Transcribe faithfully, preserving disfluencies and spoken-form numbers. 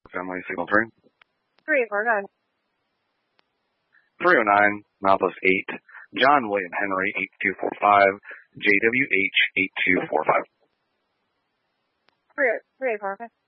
Family signal three. three four nine. three oh nine, Malthus eight, John William Henry eight two four five, J W H eight two four five. three eight four five.